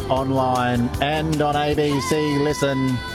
online and on ABC. Listen,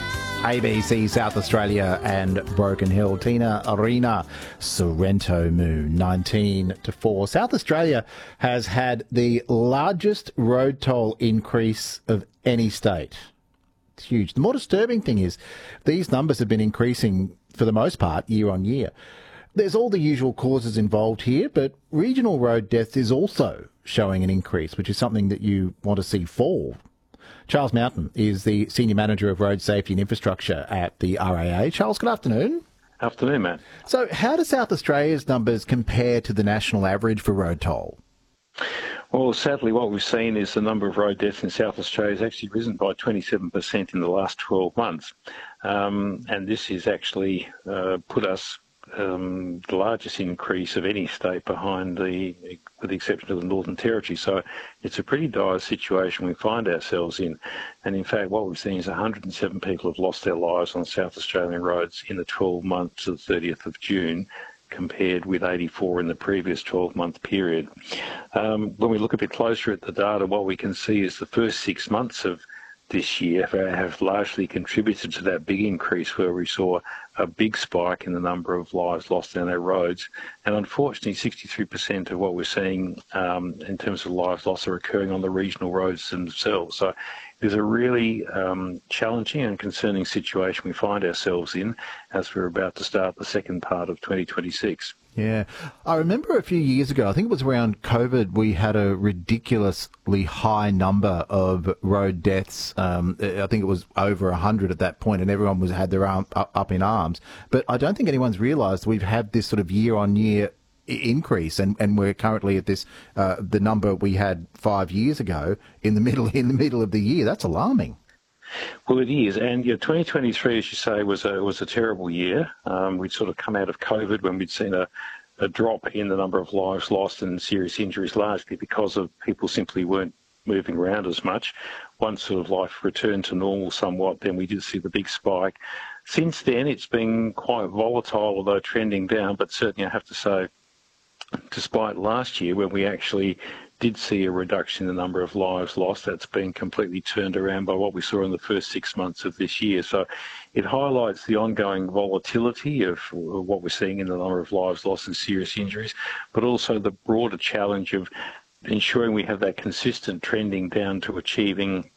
ABC South Australia and Broken Hill. Tina Arena, Sorrento Moon, 19-4. South Australia has had the largest road toll increase of any state. It's huge. The more disturbing thing is these numbers have been increasing for the most part year on year. There's all the usual causes involved here, but regional road deaths is also showing an increase, which is something that you want to see fall. Charles Mountain is the Senior Manager of Road Safety and Infrastructure at the RAA. Charles, good afternoon. Afternoon, Matt. So how do South Australia's numbers compare to the national average for road toll? Well, sadly, what we've seen is the number of road deaths in South Australia has actually risen by 27% in the last 12 months. And this has actually put us the largest increase of any state behind with the exception of the Northern Territory. So it's a pretty dire situation we find ourselves in. And in fact, what we've seen is 107 people have lost their lives on South Australian roads in the 12 months to the 30th of June, compared with 84 in the previous 12-month period. When we look a bit closer at the data, what we can see is the first 6 months of this year have largely contributed to that big increase where we saw a big spike in the number of lives lost on our roads. And unfortunately, 63% of what we're seeing in terms of lives lost are occurring on the regional roads themselves. So it's a really challenging and concerning situation we find ourselves in as we're about to start the second part of 2026. Yeah. I remember a few years ago, I think it was around COVID, we had a ridiculously high number of road deaths. I think it was over 100 at that point, and everyone had their arm up in arms. But I don't think anyone's realised we've had this sort of year-on-year increase, and we're currently at this the number we had 5 years ago in the middle of the year. That's alarming. Well, it is, and 2023, as you say, was a terrible year. We'd sort of come out of COVID when we'd seen a drop in the number of lives lost and serious injuries, largely because of people simply weren't moving around as much. Once sort of life returned to normal somewhat, then we did see the big spike. Since then, it's been quite volatile, although trending down, but certainly I have to say, despite last year when we actually did see a reduction in the number of lives lost, that's been completely turned around by what we saw in the first 6 months of this year. So it highlights the ongoing volatility of what we're seeing in the number of lives lost and serious injuries, but also the broader challenge of ensuring we have that consistent trending down to achieving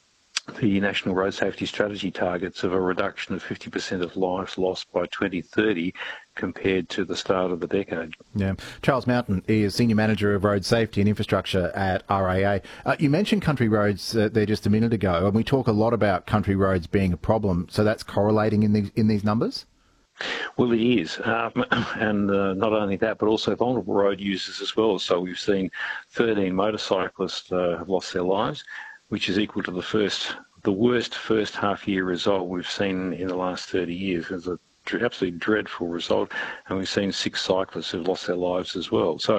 the National Road Safety Strategy targets of a reduction of 50% of lives lost by 2030 compared to the start of the decade. Yeah. Charles Mountain is Senior Manager of Road Safety and Infrastructure at RAA. You mentioned country roads there just a minute ago, and we talk a lot about country roads being a problem, so that's correlating in these numbers? Well, it is, and not only that, but also vulnerable road users as well. So we've seen 13 motorcyclists have lost their lives, which is equal to the worst first half-year result we've seen in the last 30 years. It's an absolutely dreadful result, and we've seen 6 cyclists who've lost their lives as well. So,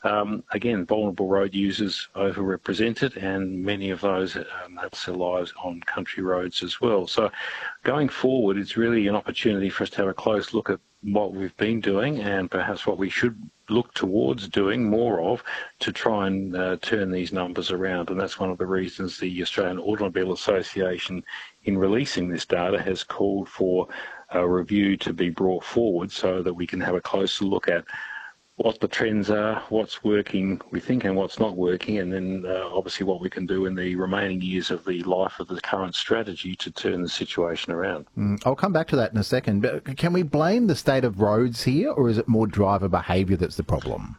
again, vulnerable road users overrepresented, and many of those have lost their lives on country roads as well. So going forward, it's really an opportunity for us to have a close look at what we've been doing and perhaps what we should look towards doing more of to try and turn these numbers around. And that's one of the reasons the Australian Automobile Association, in releasing this data, has called for a review to be brought forward so that we can have a closer look at what the trends are, what's working, we think, and what's not working, and then obviously what we can do in the remaining years of the life of the current strategy to turn the situation around. I'll come back to that in a second, but can we blame the state of roads here, or is it more driver behaviour that's the problem?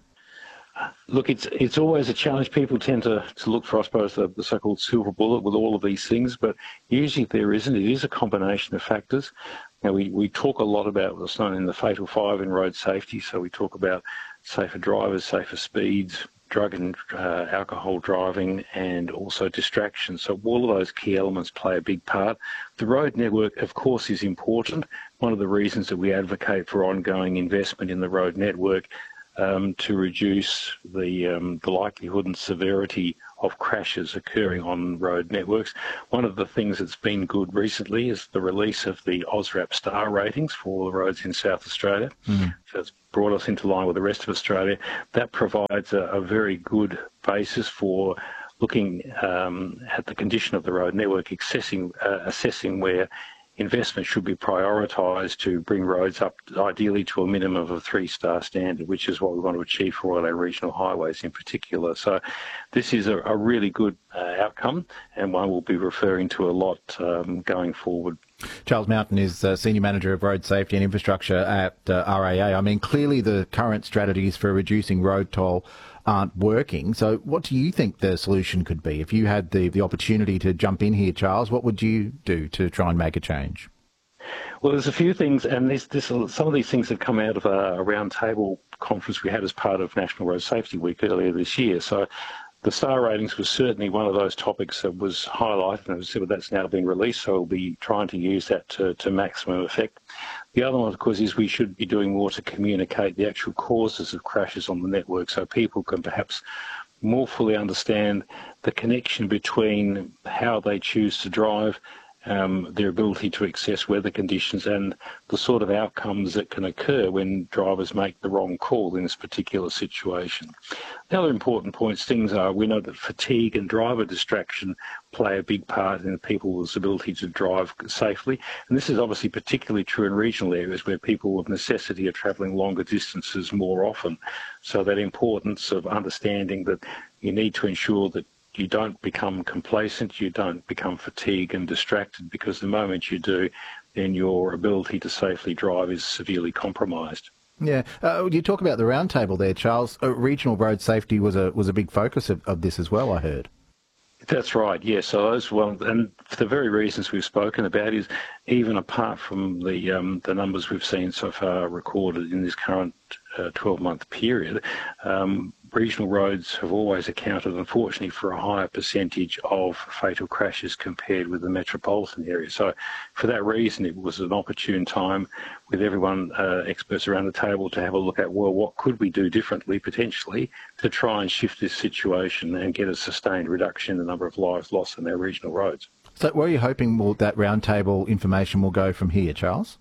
Look, it's always a challenge. People tend to look for, I suppose, the so-called silver bullet with all of these things, but usually there isn't. It is a combination of factors. Now, we talk a lot about what's known in the Fatal Five in road safety, so we talk about safer drivers, safer speeds, drug and alcohol driving, and also distraction. So all of those key elements play a big part. The road network, of course, is important. One of the reasons that we advocate for ongoing investment in the road network to reduce the likelihood and severity of crashes occurring on road networks. One of the things that's been good recently is the release of the OSRAP star ratings for all the roads in South Australia. So it's brought us into line with the rest of Australia. That provides a very good basis for looking at the condition of the road network, assessing where investment should be prioritised to bring roads up ideally to a minimum of a 3-star standard, which is what we want to achieve for all our regional highways in particular. So this is a really good outcome, and one we'll be referring to a lot going forward. Charles Mountain is Senior Manager of Road Safety and Infrastructure at RAA. I mean, clearly the current strategies for reducing road toll aren't working. So what do you think the solution could be? If you had the opportunity to jump in here, Charles, what would you do to try and make a change? Well, there's a few things, and some of these things have come out of a roundtable conference we had as part of National Road Safety Week earlier this year. So the star ratings was certainly one of those topics that was highlighted, and as I said, that's now been released, so we'll be trying to use that to maximum effect. The other one, of course, is we should be doing more to communicate the actual causes of crashes on the network so people can perhaps more fully understand the connection between how they choose to drive, their ability to assess weather conditions, and the sort of outcomes that can occur when drivers make the wrong call in this particular situation. The other important things are we know that fatigue and driver distraction play a big part in people's ability to drive safely, and this is obviously particularly true in regional areas where people of necessity are travelling longer distances more often. So that importance of understanding that you need to ensure that you don't become complacent, you don't become fatigued and distracted, because the moment you do, then your ability to safely drive is severely compromised. Yeah, you talk about the roundtable there, Charles. Regional road safety was a big focus of this as well, I heard. That's right, yes. So those and for the very reasons we've spoken about, is even apart from the numbers we've seen so far recorded in this current 12-month period, regional roads have always accounted, unfortunately, for a higher percentage of fatal crashes compared with the metropolitan area. So for that reason, it was an opportune time with everyone, experts around the table, to have a look at, well, what could we do differently, potentially, to try and shift this situation and get a sustained reduction in the number of lives lost on our regional roads. So where are you hoping that roundtable information will go from here, Charles?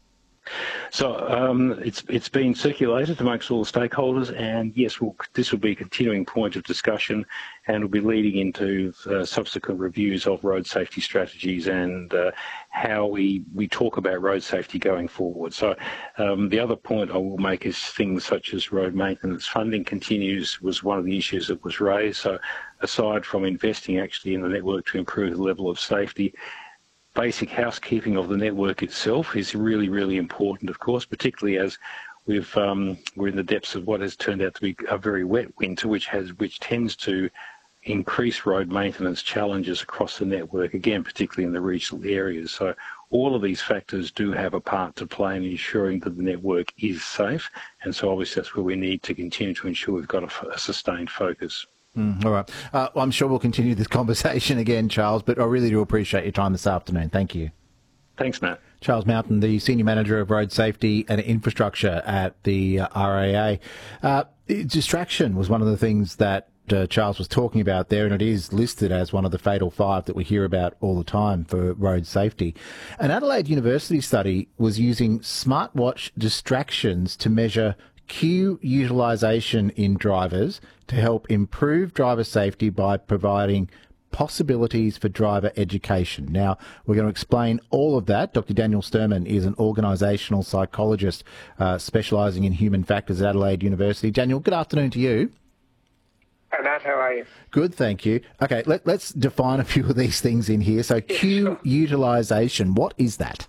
So it's been circulated amongst all the stakeholders, and yes, this will be a continuing point of discussion, and will be leading into subsequent reviews of road safety strategies and how we talk about road safety going forward. So the other point I will make is things such as road maintenance funding was one of the issues that was raised. So aside from investing actually in the network to improve the level of safety, basic housekeeping of the network itself is really, really important, of course, particularly as we're in the depths of what has turned out to be a very wet winter, which tends to increase road maintenance challenges across the network, again, particularly in the regional areas. So all of these factors do have a part to play in ensuring that the network is safe, and so obviously that's where we need to continue to ensure we've got a sustained focus. All right. I'm sure we'll continue this conversation again, Charles, but I really do appreciate your time this afternoon. Thank you. Thanks, Matt. Charles Mountain, the Senior Manager of Road Safety and Infrastructure at the RAA. Distraction was one of the things that Charles was talking about there, and it is listed as one of the fatal 5 that we hear about all the time for road safety. An Adelaide University study was using smartwatch distractions to measure cue utilisation in drivers to help improve driver safety by providing possibilities for driver education. Now, we're going to explain all of that. Dr. Daniel Sturman is an organisational psychologist specialising in human factors at Adelaide University. Daniel, good afternoon to you. Hi, Matt. How are you? Good, thank you. Okay, let's define a few of these things in here. So cue utilisation, what is that?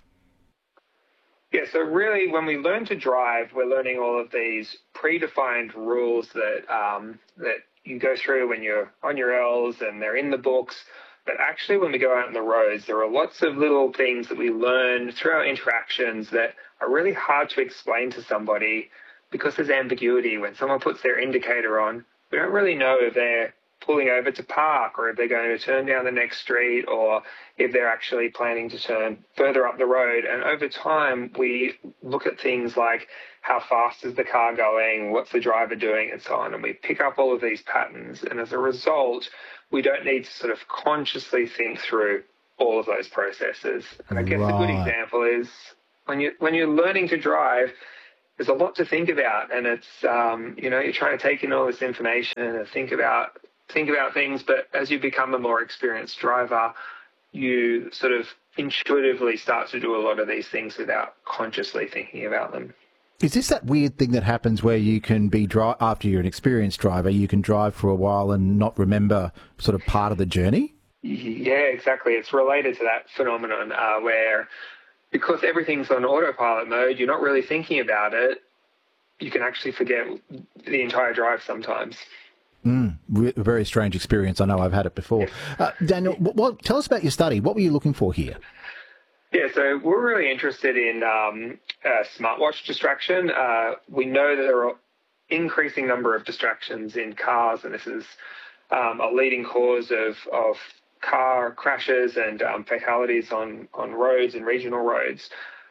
Yeah, so really when we learn to drive, we're learning all of these predefined rules that you go through when you're on your L's, and they're in the books. But actually when we go out on the roads, there are lots of little things that we learn through our interactions that are really hard to explain to somebody because there's ambiguity. When someone puts their indicator on, we don't really know if they're pulling over to park, or if they're going to turn down the next street, or if they're actually planning to turn further up the road. And over time, we look at things like how fast is the car going, what's the driver doing, and so on. And we pick up all of these patterns. And as a result, we don't need to sort of consciously think through all of those processes. And I guess a good example is when you're learning to drive, there's a lot to think about. And it's, you're trying to take in all this information and think about think about things, but as you become a more experienced driver, you sort of intuitively start to do a lot of these things without consciously thinking about them. Is this that weird thing that happens where you can be after you're an experienced driver, you can drive for a while and not remember sort of part of the journey? Yeah, exactly. It's related to that phenomenon where, because everything's on autopilot mode, you're not really thinking about it. You can actually forget the entire drive sometimes. A very strange experience. I know I've had it before. Daniel, tell us about your study. What were you looking for here? Yeah, so we're really interested in smartwatch distraction. We know that there are increasing number of distractions in cars, and this is a leading cause of car crashes and fatalities on roads and regional roads.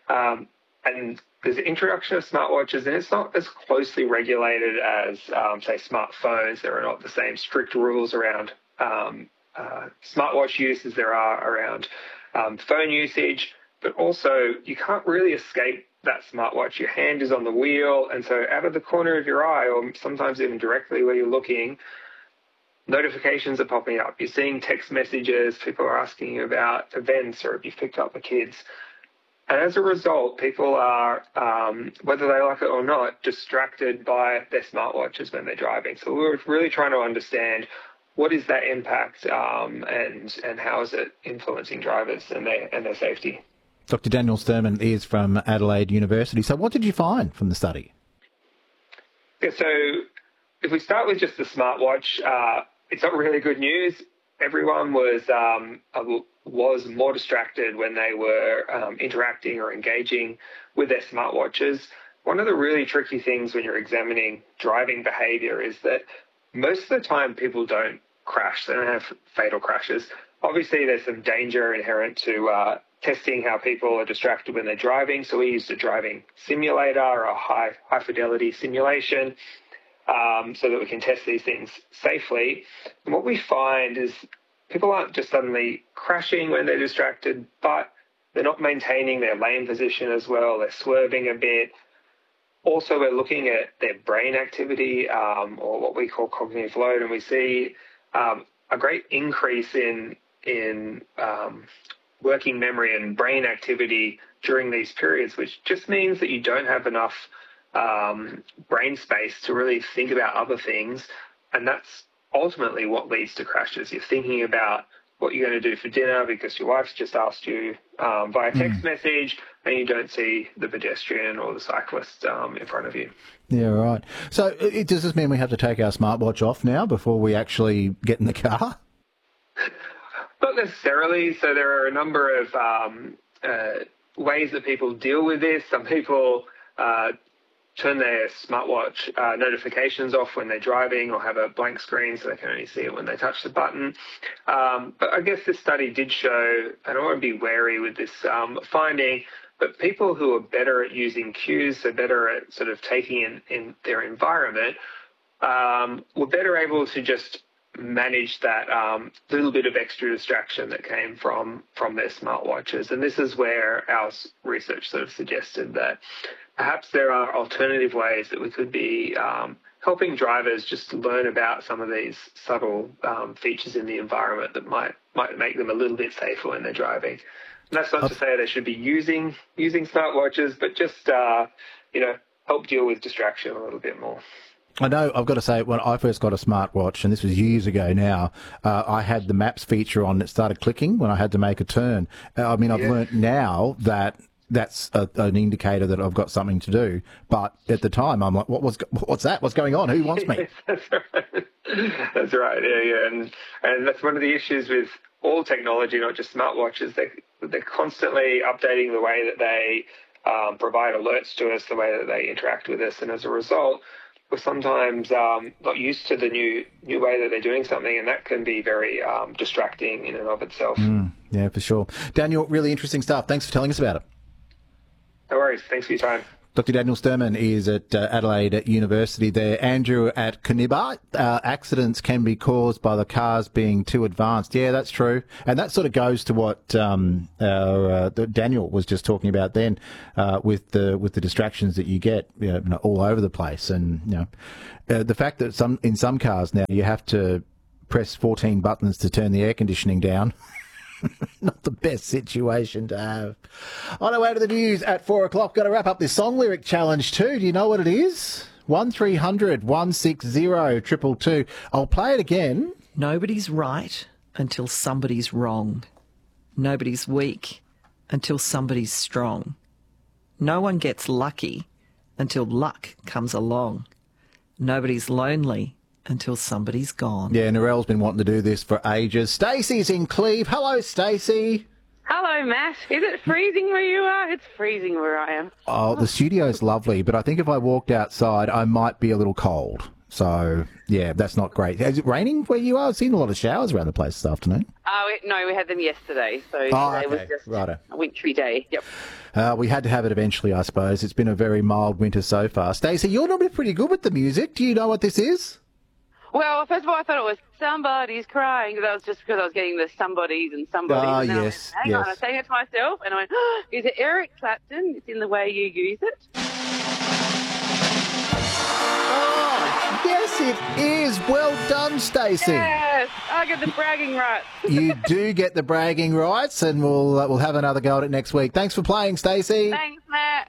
And there's the introduction of smartwatches, and it's not as closely regulated as, say, smartphones. There are not the same strict rules around smartwatch use as there are around phone usage, but also you can't really escape that smartwatch. Your hand is on the wheel, and so out of the corner of your eye, or sometimes even directly where you're looking, notifications are popping up. You're seeing text messages, people are asking you about events, or if you've picked up the kids. And as a result, people are, whether they like it or not, distracted by their smartwatches when they're driving. So we're really trying to understand what is that impact and how is it influencing drivers and their safety. Dr. Daniel Sturman is from Adelaide University. So what did you find from the study? Yeah, so if we start with just the smartwatch, it's not really good news. Everyone was more distracted when they were interacting or engaging with their smartwatches. One of the really tricky things when you're examining driving behaviour is that most of the time people don't crash. They don't have fatal crashes. Obviously, there's some danger inherent to testing how people are distracted when they're driving. So we used a driving simulator or a high-fidelity simulation so that we can test these things safely. And what we find is people aren't just suddenly crashing when they're distracted, but they're not maintaining their lane position as well. They're swerving a bit. Also, we're looking at their brain activity or what we call cognitive load, and we see a great increase in working memory and brain activity during these periods, which just means that you don't have enough brain space to really think about other things, and that's ultimately what leads to crashes. You're thinking about what you're going to do for dinner because your wife's just asked you via text message, and you don't see the pedestrian or the cyclist in front of you. Yeah, right. So does this mean we have to take our smartwatch off now before we actually get in the car? Not necessarily. So there are a number of ways that people deal with this. Some people turn their smartwatch notifications off when they're driving or have a blank screen so they can only see it when they touch the button. But I guess this study did show, and I want to be wary with this finding, but people who are better at using cues, so better at sort of taking in their environment, were better able to just manage that little bit of extra distraction that came from their smartwatches. And this is where our research sort of suggested that perhaps there are alternative ways that we could be helping drivers just learn about some of these subtle features in the environment that might make them a little bit safer when they're driving. And that's not to say they should be using smartwatches, but just help deal with distraction a little bit more. I know, I've got to say, when I first got a smartwatch, and this was years ago now, I had the maps feature on that started clicking when I had to make a turn. I've learnt now that that's an indicator that I've got something to do. But at the time, I'm like, what's that? What's going on? Who wants me? That's right. That's right. Yeah. And that's one of the issues with all technology, not just smartwatches. They're constantly updating the way that they provide alerts to us, the way that they interact with us. And as a result, we're sometimes not used to the new way that they're doing something, and that can be very distracting in and of itself. Yeah, for sure. Daniel, really interesting stuff. Thanks for telling us about it. No worries. Thanks for your time. Dr. Daniel Sturman is at Adelaide University there. Andrew at Coniba. Accidents can be caused by the cars being too advanced. Yeah, that's true. And that sort of goes to what Daniel was just talking about then with the distractions that you get all over the place. And the fact that in some cars now you have to press 14 buttons to turn the air conditioning down. Not the best situation to have. On our way to the news at 4 o'clock, got to wrap up this song lyric challenge too. Do you know what it is? 1300 160 222. I'll play it again. Nobody's right until somebody's wrong. Nobody's weak until somebody's strong. No one gets lucky until luck comes along. Nobody's lonely until somebody's gone. Yeah, Narelle's been wanting to do this for ages. Stacey's in Cleve. Hello, Stacey. Hello, Matt. Is it freezing where you are? It's freezing where I am. Oh, the studio's lovely, but I think if I walked outside, I might be a little cold. So, yeah, that's not great. Is it raining where you are? I've seen a lot of showers around the place this afternoon. No, we had them yesterday. So today was just a wintry day. Yep. We had to have it eventually, I suppose. It's been a very mild winter so far. Stacey, you're normally pretty good with the music. Do you know what this is? Well, first of all, I thought it was Somebody's Crying. That was just because I was getting the somebodies and somebodies. Ah, and then yes. I was saying it to myself, and I went, oh, is it Eric Clapton? It's in the way you use it. Oh, yes, it is. Well done, Stacey. Yes, I get the bragging rights. You do get the bragging rights, and we'll have another go at it next week. Thanks for playing, Stacey. Thanks, Matt.